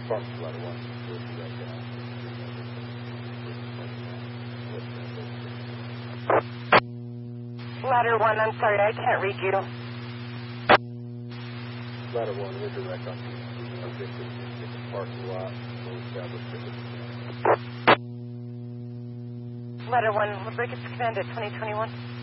Department letter 1. Ladder 1, I'm sorry, I can't read you. Ladder 1, we're direct on the parking lot. We'll establish it. Ladder 1, Lubricants Command at 2021.